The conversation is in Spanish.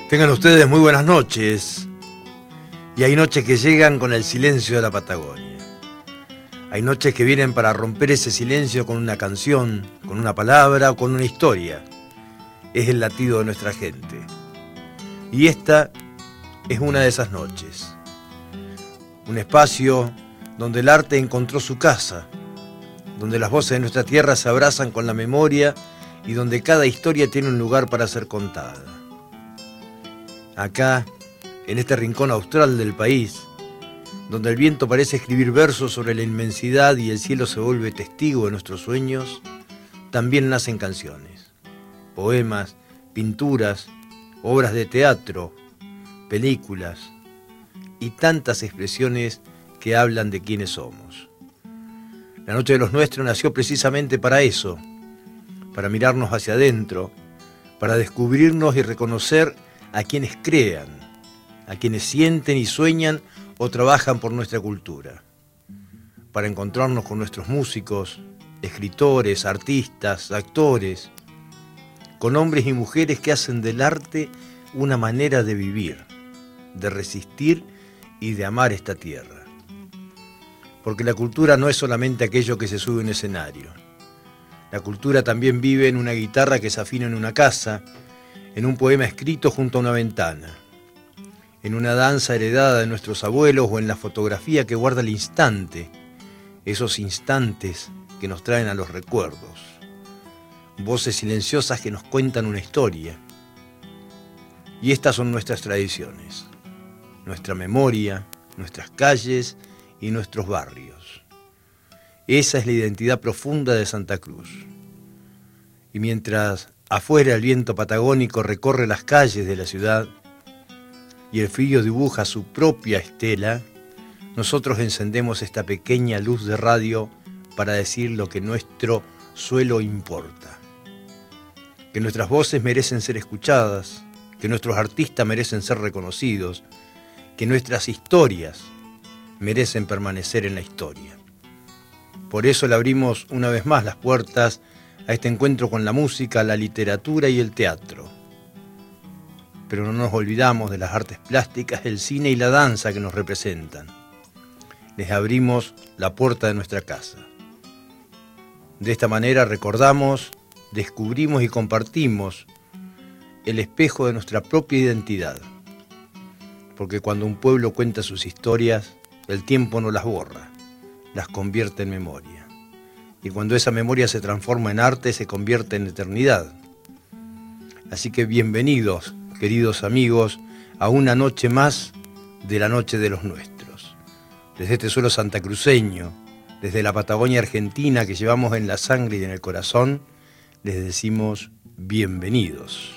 Tengan ustedes muy buenas noches. Y hay noches que llegan con el silencio de la Patagonia. Hay noches que vienen para romper ese silencio con una canción, con una palabra o con una historia. Es el latido de nuestra gente. Y esta es una de esas noches. Un espacio donde el arte encontró su casa, donde las voces de nuestra tierra se abrazan con la memoria y donde cada historia tiene un lugar para ser contada. Acá, en este rincón austral del país, donde el viento parece escribir versos sobre la inmensidad y el cielo se vuelve testigo de nuestros sueños, también nacen canciones, poemas, pinturas, obras de teatro, películas y tantas expresiones que hablan de quiénes somos. La Noche de los Nuestros nació precisamente para eso, para mirarnos hacia adentro, para descubrirnos y reconocer a quienes crean, a quienes sienten y sueñan o trabajan por nuestra cultura, para encontrarnos con nuestros músicos, escritores, artistas, actores, con hombres y mujeres que hacen del arte una manera de vivir, de resistir y de amar esta tierra. Porque la cultura no es solamente aquello que se sube a un escenario. La cultura también vive en una guitarra que se afina en una casa, en un poema escrito junto a una ventana, en una danza heredada de nuestros abuelos o en la fotografía que guarda el instante, esos instantes que nos traen a los recuerdos, voces silenciosas que nos cuentan una historia. Y estas son nuestras tradiciones, nuestra memoria, nuestras calles y nuestros barrios. Esa es la identidad profunda de Santa Cruz. Y mientras afuera el viento patagónico recorre las calles de la ciudad y el frío dibuja su propia estela, nosotros encendemos esta pequeña luz de radio para decir lo que nuestro suelo importa. Que nuestras voces merecen ser escuchadas, que nuestros artistas merecen ser reconocidos, que nuestras historias merecen permanecer en la historia. Por eso le abrimos una vez más las puertas a este encuentro con la música, la literatura y el teatro. Pero no nos olvidamos de las artes plásticas, el cine y la danza que nos representan. Les abrimos la puerta de nuestra casa. De esta manera recordamos, descubrimos y compartimos el espejo de nuestra propia identidad. Porque cuando un pueblo cuenta sus historias, el tiempo no las borra, las convierte en memoria. Y cuando esa memoria se transforma en arte, se convierte en eternidad. Así que bienvenidos, queridos amigos, a una noche más de la Noche de los Nuestros. Desde este suelo santacruceño, desde la Patagonia argentina que llevamos en la sangre y en el corazón, les decimos bienvenidos.